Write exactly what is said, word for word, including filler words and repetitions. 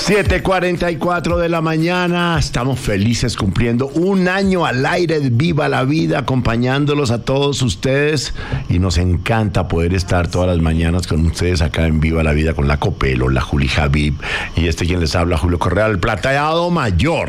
siete cuarenta y cuatro de la mañana, estamos felices cumpliendo un año al aire de Viva la Vida, acompañándolos a todos ustedes, y nos encanta poder estar todas las mañanas con ustedes acá en Viva la Vida con la Copelo, la Juli Javib y este quien les habla, Julio Correa, el plateado mayor.